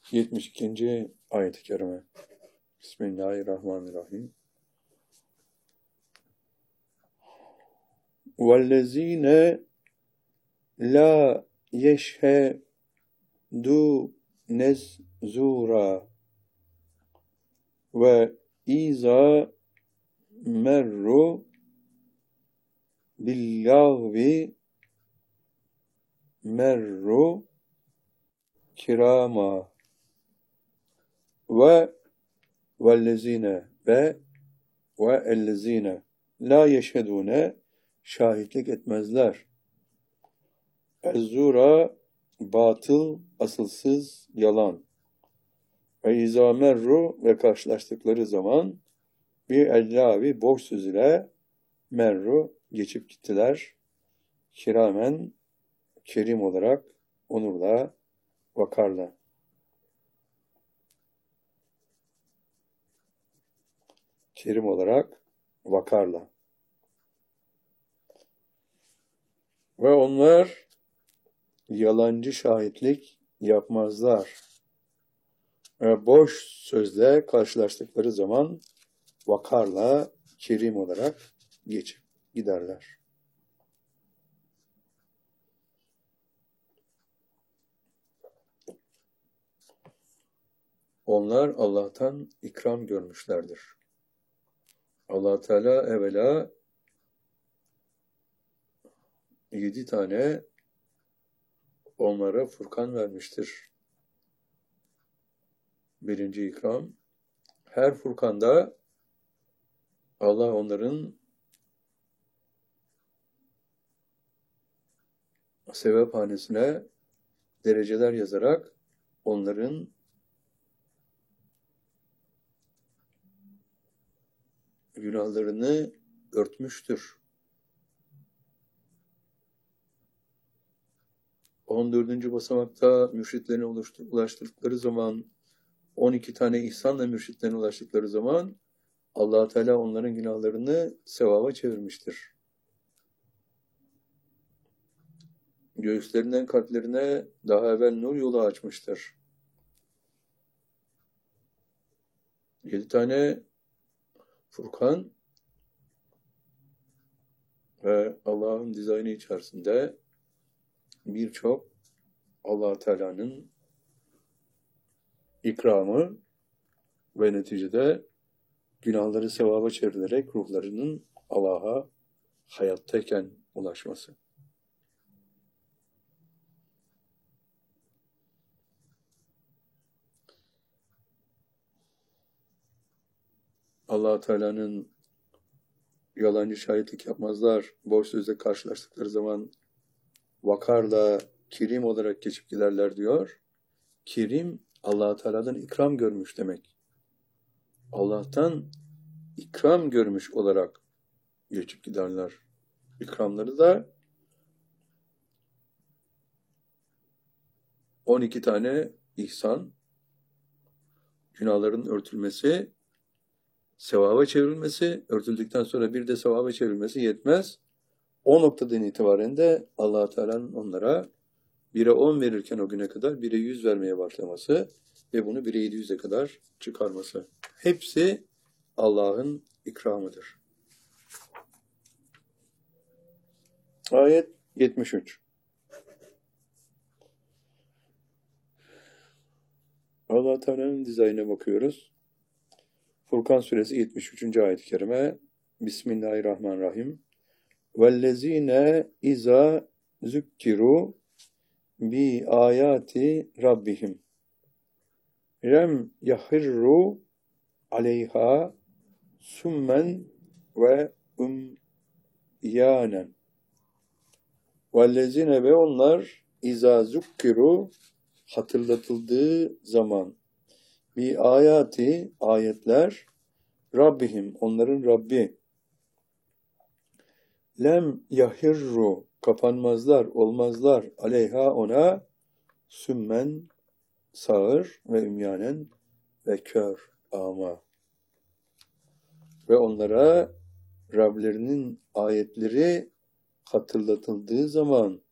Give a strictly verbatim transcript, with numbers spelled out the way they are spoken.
yetmiş ikinci ayet-i kerime. Bismillahirrahmanirrahim. وَالَّذ۪ينَ لَا يَشْهَدُونَ الزُّورَ وَاِذَا مَرُّوا بِاللَّغْوِ مَرُّوا kirama ve vellezine ve ve ellezine la yeşhedune şahitlik etmezler. Ezzura batıl, asılsız, yalan. Ve izâ merru ve karşılaştıkları zaman bir ellavi boş söz ile merru geçip gittiler. Kiramen kerim olarak, onurla, vakarla. Kerim olarak, vakarla. Ve onlar yalancı şahitlik yapmazlar. Ve boş sözle karşılaştıkları zaman vakarla, kerim olarak geçip giderler. Onlar Allah'tan ikram görmüşlerdir. Allah Teala evvela yedi tane onlara Furkan vermiştir. Birinci ikram. Her Furkan'da Allah onların sevaphanesine dereceler yazarak onların günahlarını örtmüştür. on dördüncü basamakta mürşitlerine ulaştıkları zaman, on iki tane ihsanla mürşitlerine ulaştıkları zaman Allah Teala onların günahlarını sevaba çevirmiştir. Göğüslerinden kalplerine daha evvel nur yolu açmıştır. Yedi tane Furkan ve Allah'ın dizaynı içerisinde birçok Allah Teala'nın ikramı ve neticede günahları sevaba çevrilerek ruhlarının Allah'a hayattayken ulaşması. Allah Teala'nın yalancı şahitlik yapmazlar, boş sözle karşılaştıkları zaman vakarla, kerim olarak geçip giderler diyor. Kerim, Allah Teala'dan ikram görmüş demek. Allah'tan ikram görmüş olarak geçip giderler. İkramları da on iki tane ihsan, günahların örtülmesi, sevaba çevrilmesi, örtüldükten sonra bir de sevaba çevrilmesi yetmez. O noktadan itibaren de Allah Teala'nın onlara bire on verirken o güne kadar bire yüz vermeye başlaması ve bunu bire yedi yüze kadar çıkarması. Hepsi Allah'ın ikramıdır. Ayet yetmiş üç. Allah Teala'nın dizaynına bakıyoruz. Furkan suresi yetmiş üçüncü ayet-i kerime. Bismillahirrahmanirrahim. وَالَّذ۪ينَ اِذَا ذُكِّرُوا بِآيَاتِ رَبِّهِمْ لَمْ يَخِرُّوا عَلَيْهَا سُمًّا وَاُمْيَانًا وَالَّذ۪ينَ ve onlar اِذَا ذُكِّرُوا hatırlatıldığı zaman bir ayati ayetler Rabbihim onların Rabbi lem yahirru kapanmazlar olmazlar aleyha ona sümmen sağır ve ümyanen ve kör ama ve onlara Rablerinin ayetleri hatırlatıldığı zaman